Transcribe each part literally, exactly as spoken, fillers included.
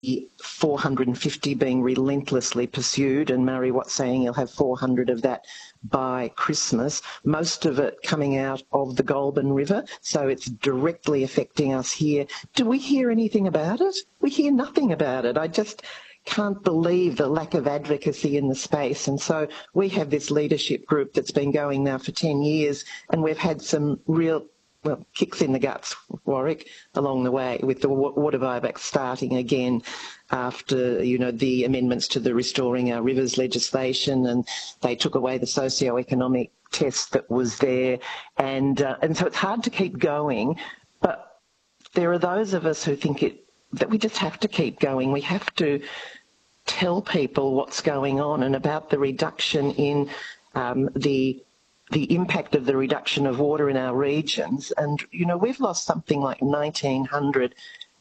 four hundred fifty being relentlessly pursued, and Murray Watt's saying he'll have four hundred of that by Christmas, most of it coming out of the Goulburn River, so it's directly affecting us here. Do we hear anything about it? We hear nothing about it. I just can't believe the lack of advocacy in the space. And so we have this leadership group that's been going now for ten years, and we've had some real well, kicks in the guts, Warwick, along the way, with the water buyback starting again after, you know, the amendments to the Restoring Our Rivers legislation, and they took away the socio-economic test that was there. And, uh, and so it's hard to keep going, but there are those of us who think it that we just have to keep going. We have to tell people what's going on and about the reduction in um, the the impact of the reduction of water in our regions. And, you know, we've lost something like nineteen hundred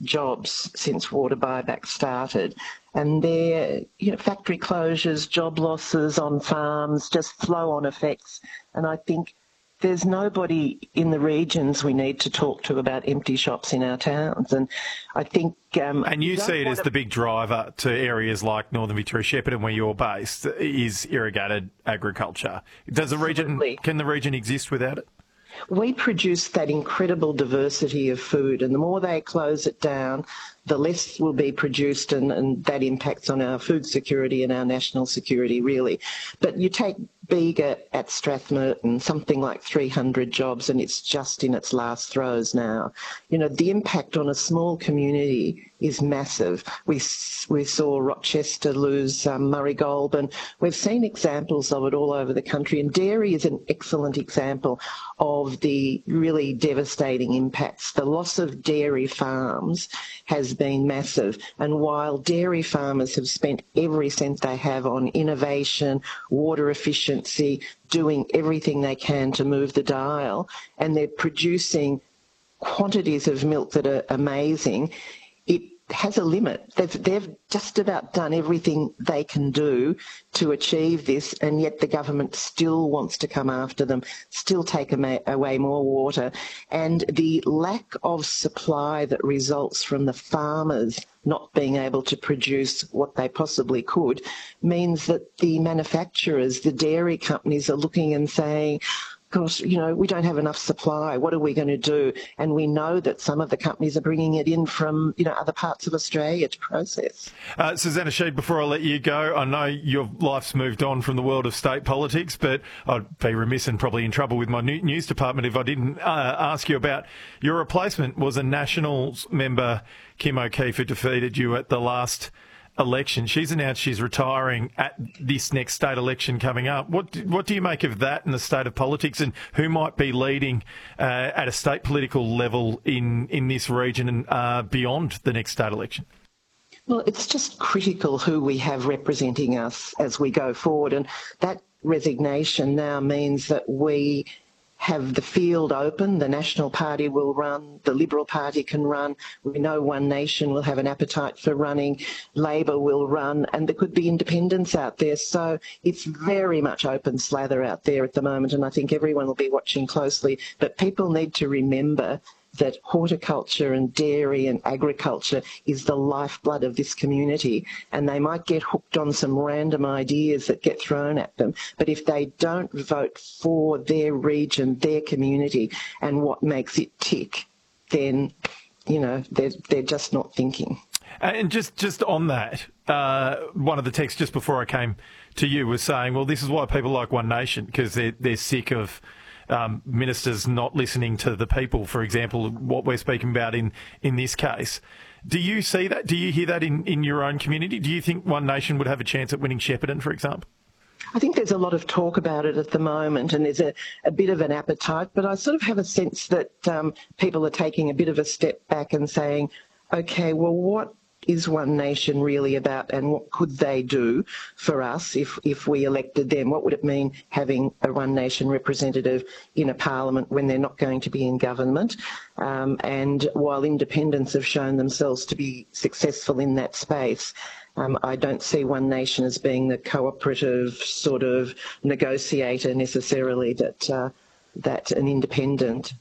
jobs since water buyback started. And they're, you know, factory closures, job losses on farms, just flow-on effects. And I think there's nobody in the regions we need to talk to about empty shops in our towns. And I think... Um, and you see it as the big driver to areas like Northern Victoria, Shepparton, where you're based, is irrigated agriculture. Does the region, can the region exist without it? We produce that incredible diversity of food, and the more they close it down, the less will be produced, and, and that impacts on our food security and our national security, really. But you take Bega at Strathmerton, something like three hundred jobs, and it's just in its last throes now. You know, the impact on a small community is massive. We we saw Rochester lose um, Murray Goulburn. We've seen examples of it all over the country, and dairy is an excellent example of the really devastating impacts. The loss of dairy farms has been massive, and while dairy farmers have spent every cent they have on innovation, water efficiency, doing everything they can to move the dial, and they're producing quantities of milk that are amazing, it has a limit. They've, they've just about done everything they can do to achieve this, and yet the government still wants to come after them, still take away more water. And the lack of supply that results from the farmers not being able to produce what they possibly could means that the manufacturers, the dairy companies, are looking and saying, gosh, you know, we don't have enough supply. What are we going to do? And we know that some of the companies are bringing it in from, you know, other parts of Australia to process. Uh, Susannah Sheed, before I let you go, I know your life's moved on from the world of state politics, but I'd be remiss and probably in trouble with my news department if I didn't uh, ask you about your replacement. Was a Nationals member, Kim O'Keefe, who defeated you at the last election. She's announced she's retiring at this next state election coming up. What do, what do you make of that and the state of politics, and who might be leading uh, at a state political level in, in this region and uh, beyond the next state election? Well, it's just critical who we have representing us as we go forward, and that resignation now means that we have the field open. The National Party will run, the Liberal Party can run, we know One Nation will have an appetite for running, Labor will run, and there could be independents out there. So it's very much open slather out there at the moment, and I think everyone will be watching closely. But people need to remember that horticulture and dairy and agriculture is the lifeblood of this community, and they might get hooked on some random ideas that get thrown at them, but if they don't vote for their region, their community, and what makes it tick, then, you know, they're, they're just not thinking. And just, just on that, uh, one of the texts just before I came to you was saying, well, this is why people like One Nation, because they're, they're sick of Um, ministers not listening to the people, for example, what we're speaking about in, in this case. Do you see that? Do you hear that in, in your own community? Do you think One Nation would have a chance at winning Shepparton, for example? I think there's a lot of talk about it at the moment, and there's a, a bit of an appetite, but I sort of have a sense that um, people are taking a bit of a step back and saying, okay, well, what is One Nation really about, and what could they do for us if, if we elected them? What would it mean having a One Nation representative in a parliament when they're not going to be in government? Um, and while independents have shown themselves to be successful in that space, um, I don't see One Nation as being the cooperative sort of negotiator necessarily that, uh, that an independent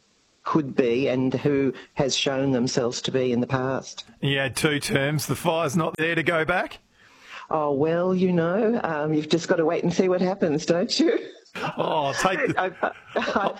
could be and who has shown themselves to be in the past. You had two terms. The fire's not there to go back? Oh, well, you know, um, you've just got to wait and see what happens, don't you? Oh, take the... I, I,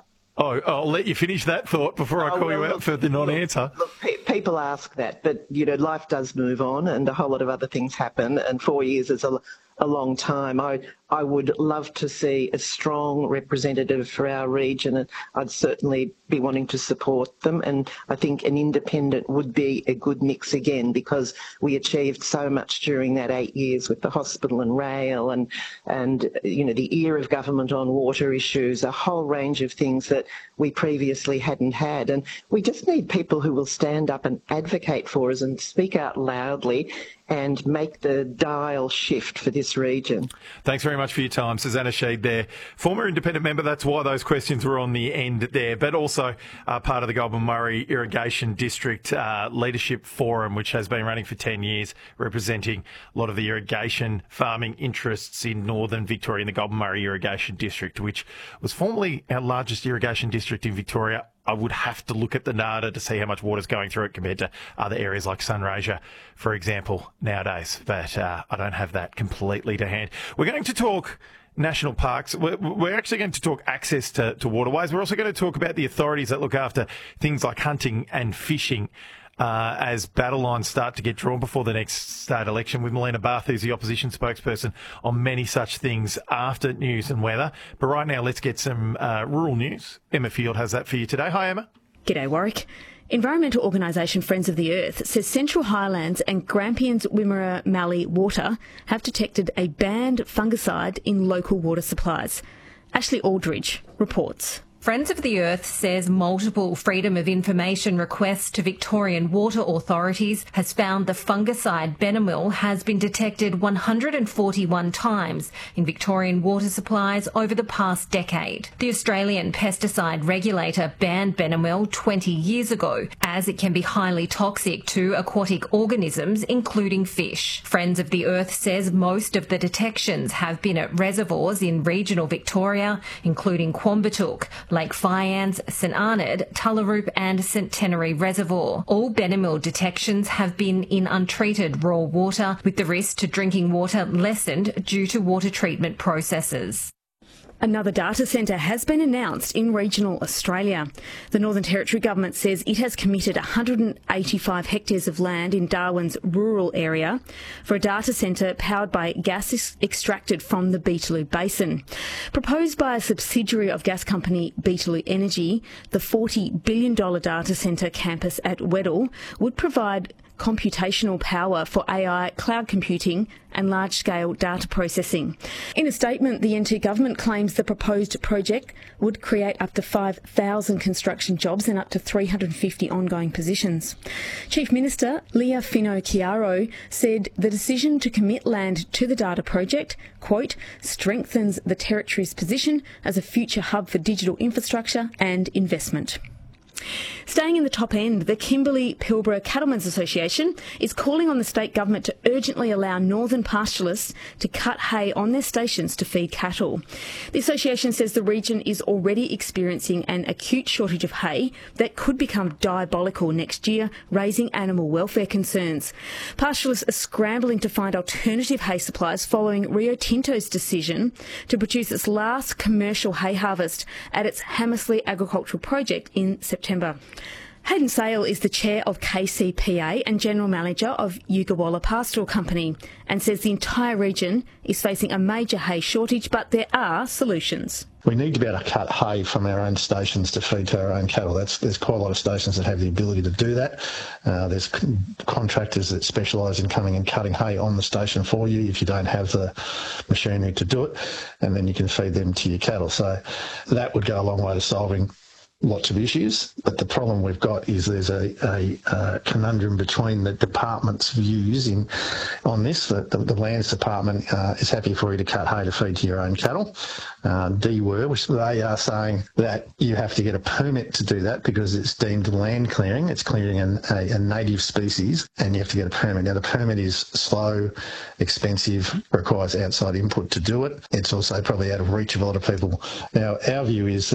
Oh, I'll let you finish that thought before I call oh, well, you out look, for the non-answer. Look, look, pe- people ask that, but, you know, life does move on and a whole lot of other things happen, and four years is a, a long time. I I would love to see a strong representative for our region, and I'd certainly be wanting to support them, and I think an independent would be a good mix again, because we achieved so much during that eight years with the hospital and rail and, and you know, the ear of government on water issues, a whole range of things that we previously hadn't had. And we just need people who will stand up and advocate for us and speak out loudly and make the dial shift for this region. Thanks very much for your time, Susannah Sheed there. Former independent member, that's why those questions were on the end there, but also uh, part of the Goulburn Murray Irrigation District uh, Leadership Forum, which has been running for ten years, representing a lot of the irrigation farming interests in northern Victoria in the Goulburn Murray Irrigation District, which was formerly our largest irrigation district in Victoria. I would have to look at the data to see how much water's going through it compared to other areas like Sunraysia, for example, nowadays. But uh, I don't have that completely to hand. We're going to talk national parks. We're, we're actually going to talk access to, to waterways. We're also going to talk about the authorities that look after things like hunting and fishing. Uh, as battle lines start to get drawn before the next state election, with Melina Barth, who's the opposition spokesperson on many such things after news and weather. But right now, let's get some uh, rural news. Emma Field has that for you today. Hi, Emma. G'day, Warwick. Environmental organisation Friends of the Earth says Central Highlands and Grampians Wimmera Mallee Water have detected a banned fungicide in local water supplies. Ashley Aldridge reports. Friends of the Earth says multiple Freedom of Information requests to Victorian water authorities has found the fungicide Benomil has been detected one hundred forty-one times in Victorian water supplies over the past decade. The Australian pesticide regulator banned Benomil twenty years ago, as it can be highly toxic to aquatic organisms, including fish. Friends of the Earth says most of the detections have been at reservoirs in regional Victoria, including Quambatook, Lake Fyans, St Arnaud, Tullaroop and Centenary Reservoir. All Benomil detections have been in untreated raw water, with the risk to drinking water lessened due to water treatment processes. Another data centre has been announced in regional Australia. The Northern Territory Government says it has committed one hundred eighty-five hectares of land in Darwin's rural area for a data centre powered by gas ex- extracted from the Beetaloo Basin. Proposed by a subsidiary of gas company Beetaloo Energy, the forty billion dollars data centre campus at Weddell would provide computational power for A I, cloud computing and large-scale data processing. In a statement, the N T government claims the proposed project would create up to five thousand construction jobs and up to three hundred fifty ongoing positions. Chief Minister Leah Finocchiaro said the decision to commit land to the data project, quote, strengthens the Territory's position as a future hub for digital infrastructure and investment. Staying in the top end, the Kimberley-Pilbara Cattlemen's Association is calling on the state government to urgently allow northern pastoralists to cut hay on their stations to feed cattle. The association says the region is already experiencing an acute shortage of hay that could become diabolical next year, raising animal welfare concerns. Pastoralists are scrambling to find alternative hay supplies following Rio Tinto's decision to produce its last commercial hay harvest at its Hamersley Agricultural Project in September. Hayden Sale is the chair of K C P A and general manager of Yugawalla Pastoral Company and says the entire region is facing a major hay shortage, but there are solutions. We need to be able to cut hay from our own stations to feed to our own cattle. That's, there's quite a lot of stations that have the ability to do that. Uh, there's con- contractors that specialise in coming and cutting hay on the station for you if you don't have the machinery to do it, and then you can feed them to your cattle. So that would go a long way to solving lots of issues, but the problem we've got is there's a, a, a conundrum between the department's views in on this. The, the, the Lands Department uh, is happy for you to cut hay to feed to your own cattle. Uh, D W E R, which they are saying that you have to get a permit to do that because it's deemed land clearing. It's clearing an, a, a native species, and you have to get a permit. Now, the permit is slow, expensive, requires outside input to do it. It's also probably out of reach of a lot of people. Now, our view is that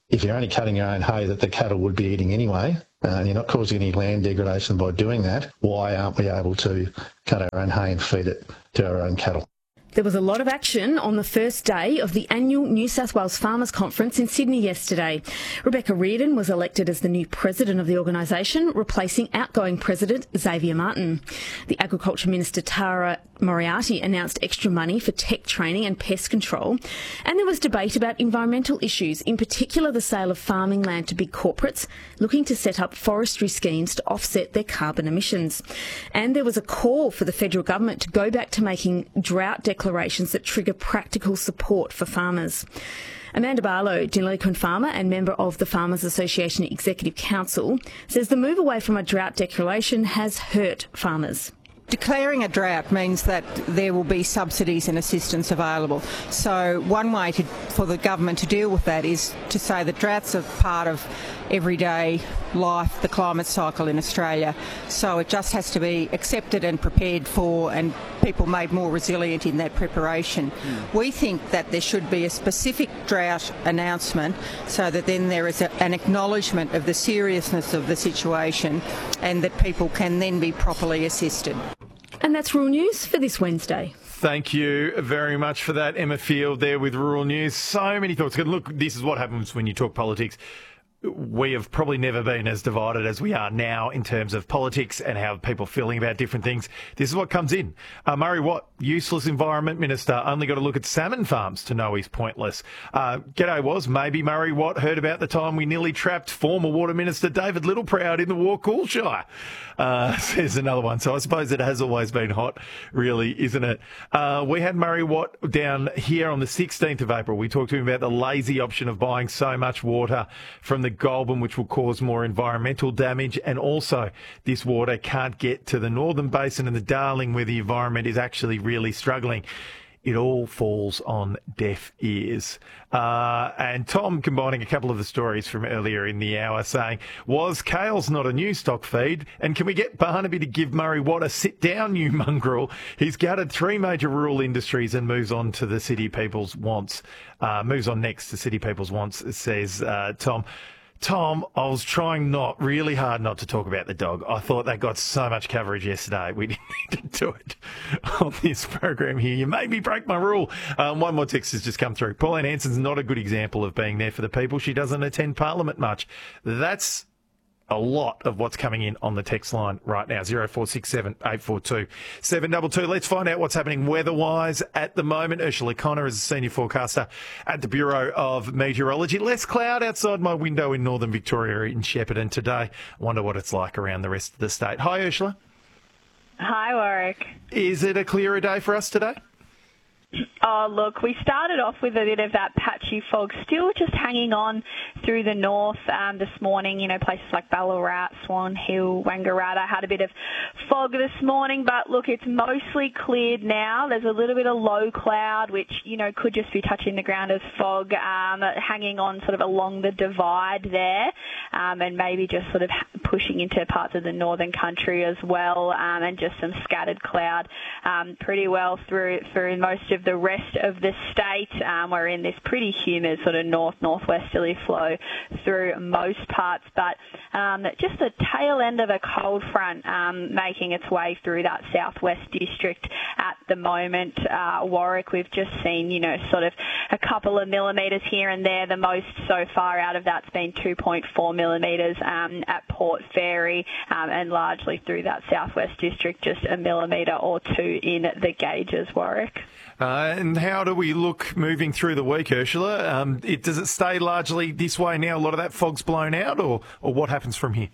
if you're only cutting your own hay that the cattle would be eating anyway, uh, and you're not causing any land degradation by doing that, why aren't we able to cut our own hay and feed it to our own cattle? There was a lot of action on the first day of the annual New South Wales Farmers Conference in Sydney yesterday. Rebecca Reardon was elected as the new president of the organisation, replacing outgoing president Xavier Martin. The Agriculture Minister Tara Moriarty announced extra money for tech training and pest control. And there was debate about environmental issues, in particular the sale of farming land to big corporates looking to set up forestry schemes to offset their carbon emissions. And there was a call for the federal government to go back to making drought declarations that trigger practical support for farmers. Amanda Barlow, Diniliquin farmer and member of the Farmers Association Executive Council, says the move away from a drought declaration has hurt farmers. Declaring a drought means that there will be subsidies and assistance available. So one way to, for the government to deal with that is to say that droughts are part of everyday life, the climate cycle in Australia. So it just has to be accepted and prepared for, and people made more resilient in that preparation. Mm. We think that there should be a specific drought announcement so that then there is a, an acknowledgement of the seriousness of the situation and that people can then be properly assisted. And that's Rural News for this Wednesday. Thank you very much for that, Emma Field, there with Rural News. So many thoughts. Look, this is what happens when you talk politics. We have probably never been as divided as we are now in terms of politics and how people are feeling about different things. This is what comes in. Uh, Murray Watt, useless Environment Minister, only got to look at salmon farms to know he's pointless. Uh, G'day was, maybe Murray Watt heard about the time we nearly trapped former Water Minister David Littleproud in the Warcool Shire. Uh, says another one. So I suppose it has always been hot, really, isn't it? Uh, we had Murray Watt down here on the sixteenth of April. We talked to him about the lazy option of buying so much water from the Goulburn, which will cause more environmental damage, and also this water can't get to the Northern Basin and the Darling, where the environment is actually really struggling. It all falls on deaf ears. Uh, and Tom combining a couple of the stories from earlier in the hour, saying, was kale's not a new stock feed? And can we get Barnaby to give Murray Watt a sit-down, you mongrel? He's gutted three major rural industries and moves on to the city people's wants. Uh, moves on next to city people's wants, says uh, Tom. Tom, I was trying not really hard not to talk about the dog. I thought that got so much coverage yesterday. We didn't need to do it on this program here. You made me break my rule. Um, one more text has just come through. Pauline Hanson's not a good example of being there for the people. She doesn't attend Parliament much. That's a lot of what's coming in on the text line right now. zero four six seven, eight four two, seven two two. Let's find out what's happening weather-wise at the moment. Ursula Connor is a senior forecaster at the Bureau of Meteorology. Less cloud outside my window in northern Victoria in Shepparton today. I wonder what it's like around the rest of the state. Hi, Ursula. Hi, Warwick. Is it a clearer day for us today? Oh, look, we started off with a bit of that patchy fog, still just hanging on through the north um, this morning. You know, places like Ballarat, Swan Hill, Wangaratta had a bit of fog this morning, but look, it's mostly cleared now. There's a little bit of low cloud, which, you know, could just be touching the ground as fog, um, hanging on sort of along the divide there, um, and maybe just sort of pushing into parts of the northern country as well, um, and just some scattered cloud um, pretty well through, through most of the rest of the state. Um, we're in this pretty humid sort of north-northwesterly flow through most parts, but um, just the tail end of a cold front um, making its way through that southwest district at the moment. Uh, Warwick, we've just seen, you know, sort of a couple of millimetres here and there. The most so far out of that's been two point four millimetres um, at Port Fairy, um, and largely through that southwest district, just a millimetre or two in the gauges, Warwick. Uh, and how do we look moving through the week, Ursula? Um, it, does it stay largely this way now? A lot of that fog's blown out, or, or what happens from here?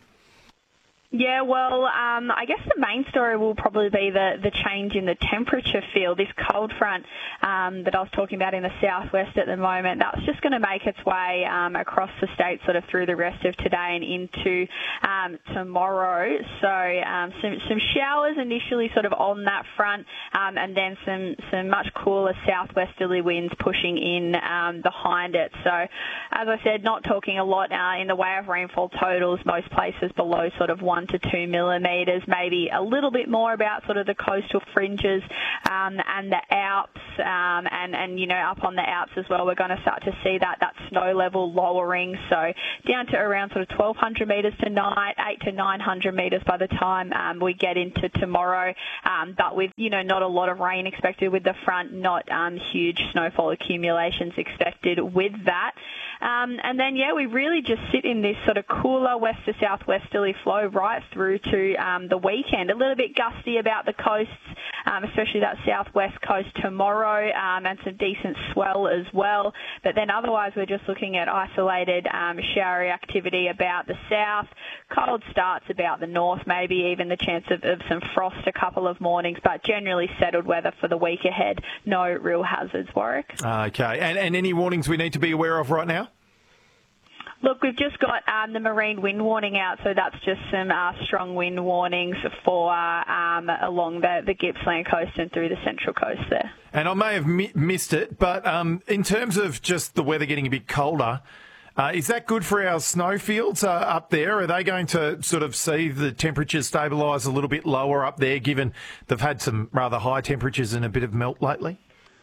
Yeah, well, um, I guess the main story will probably be the, the change in the temperature field. This cold front um, that I was talking about in the southwest at the moment, that's just going to make its way um, across the state sort of through the rest of today and into um, tomorrow. So um, some, some showers initially sort of on that front, um, and then some, some much cooler southwesterly winds pushing in um, behind it. So, as I said, not talking a lot uh, in the way of rainfall totals, most places below sort of one to two millimetres, maybe a little bit more about sort of the coastal fringes um, and the Alps, um, and, and, you know, up on the Alps as well, we're going to start to see that, that snow level lowering. So down to around sort of twelve hundred metres tonight, eight to nine hundred metres by the time um, we get into tomorrow. Um, but with, you know, not a lot of rain expected with the front, not um, huge snowfall accumulations expected with that. Um, and then, yeah, we really just sit in this sort of cooler west to southwesterly flow right through to um, the weekend. A little bit gusty about the coasts, um, especially that southwest coast tomorrow, um, and some decent swell as well. But then otherwise, we're just looking at isolated um, showery activity about the south, cold starts about the north, maybe even the chance of, of some frost a couple of mornings, but generally settled weather for the week ahead. No real hazards, Warwick. Okay. And, and any warnings we need to be aware of right now? Look, we've just got um, the marine wind warning out, so that's just some uh, strong wind warnings for um, along the, the Gippsland coast and through the central coast there. And I may have mi- missed it, but um, in terms of just the weather getting a bit colder, uh, is that good for our snowfields uh, up there? Are they going to sort of see the temperatures stabilise a little bit lower up there, given they've had some rather high temperatures and a bit of melt lately?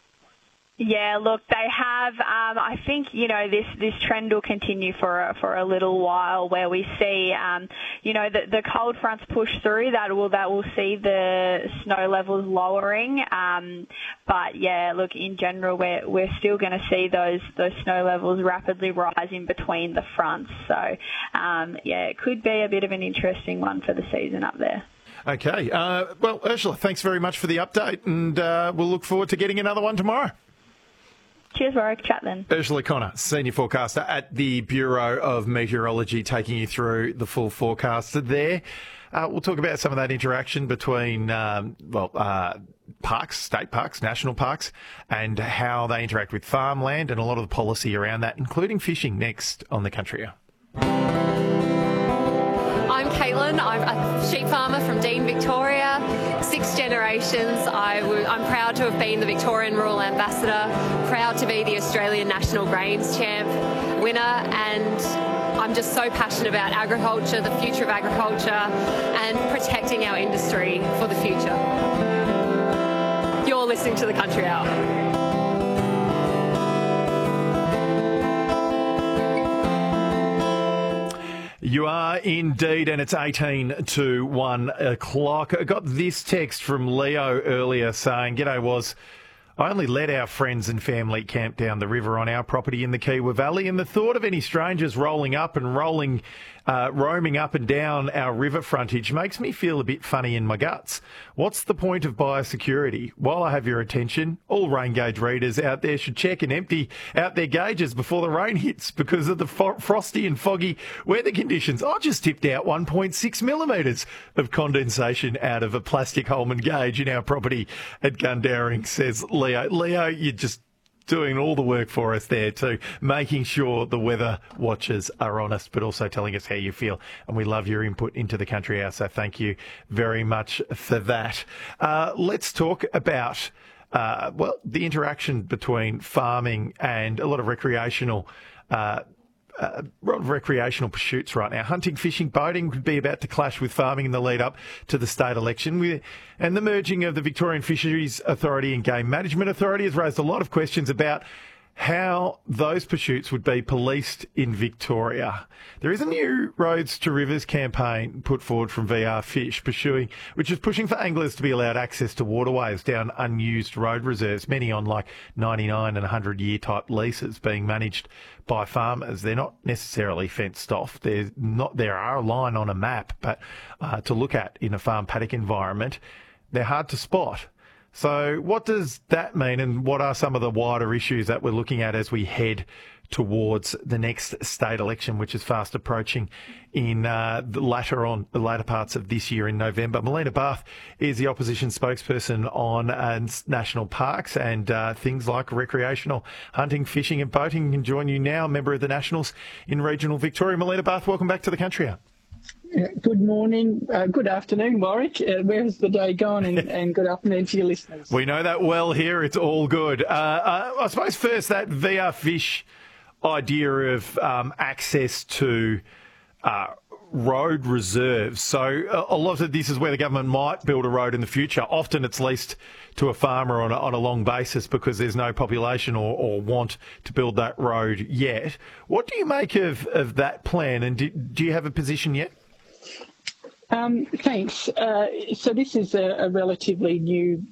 Yeah, look, they have. Um, I think, you know, this, this trend will continue for a, for a little while, where we see, um, you know, the, the cold fronts push through. That will that will see the snow levels lowering. Um, but yeah, look, in general, we're we're still going to see those those snow levels rapidly rise in between the fronts. So um, yeah, it could be a bit of an interesting one for the season up there. Okay. Uh, well, Ursula, thanks very much for the update, and uh, we'll look forward to getting another one tomorrow. Cheers, Warwick. Chat then. Ursula Connor, Senior Forecaster at the Bureau of Meteorology, taking you through the full forecast there. Uh, we'll talk about some of that interaction between, um, well, uh, parks, state parks, national parks, and how they interact with farmland and a lot of the policy around that, including fishing, next on The Country Hour. I'm Caitlin. I'm a sheep farmer from Dean, Victoria. Six generations. I w- I'm proud to have been the Victorian Rural Ambassador, proud to be the Australian National Grains Champ winner, and I'm just so passionate about agriculture, the future of agriculture, and protecting our industry for the future. You're listening to The Country Hour. You are indeed, and it's eighteen to one o'clock. I got this text from Leo earlier saying, "G'day, was I only let our friends and family camp down the river on our property in the Kiewa Valley, and the thought of any strangers rolling up and rolling, uh, roaming up and down our river frontage makes me feel a bit funny in my guts. What's the point of biosecurity? While I have your attention, all rain gauge readers out there should check and empty out their gauges before the rain hits because of the fo- frosty and foggy weather conditions. I just tipped out one point six millimetres of condensation out of a plastic Holman gauge in our property at Gundowring," says Leo. Leo, you're just doing all the work for us there too, making sure the weather watchers are honest, but also telling us how you feel. And we love your input into the Country Hour, so thank you very much for that. Uh, let's talk about, uh, well, the interaction between farming and a lot of recreational uh Uh, a lot of recreational pursuits right now. Hunting, fishing, boating could be about to clash with farming in the lead up to the state election. We, and the merging of the Victorian Fisheries Authority and Game Management Authority has raised a lot of questions about how those pursuits would be policed in Victoria. There is a new Roads to Rivers campaign put forward from V R Fish, pursuing, which is pushing for anglers to be allowed access to waterways down unused road reserves, many on like ninety-nine and one hundred year type leases being managed by farmers. They're not necessarily fenced off. There's not, there are a line on a map, but uh, to look at in a farm paddock environment, they're hard to spot. So what does that mean, and what are some of the wider issues that we're looking at as we head towards the next state election, which is fast approaching in uh, the latter on the latter parts of this year in November? Melina Bath is the opposition spokesperson on uh, national parks and uh, things like recreational hunting, fishing and boating. Can join you now, member of the Nationals in regional Victoria. Melina Bath, welcome back to the Country Hour. Good morning, uh, good afternoon, Warwick. Uh, where's the day gone? And, and good afternoon to your listeners. We know that well here. It's all good. Uh, uh, I suppose first that V R Fish idea of um, access to uh, road reserves. So a lot of this is where the government might build a road in the future. Often it's leased to a farmer on a, on a long basis because there's no population or, or want to build that road yet. What do you make of, of that plan, and do, do you have a position yet? Um, thanks. Uh, so this is a, a relatively new